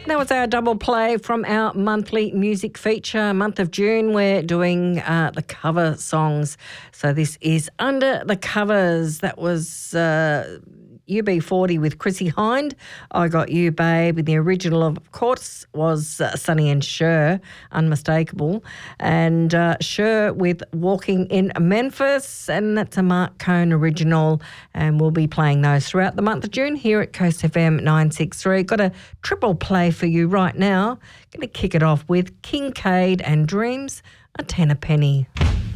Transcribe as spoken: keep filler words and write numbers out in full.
That was our double play from our monthly music feature. Month of June, we're doing uh, the cover songs. So this is Under the Covers. That was uh, U B forty with Chrissy Hind. I Got You, Babe. And the original, of course, was uh, Sonny and Cher, Unmistakable. And uh, Cher with Walking in Memphis. And that's a Mark Cohn original. And we'll be playing those throughout the month of June here at Coast F M nine six three. Got a triple play for you right now. Going to kick it off with Kincaid and Dreams, A Ten a Penny.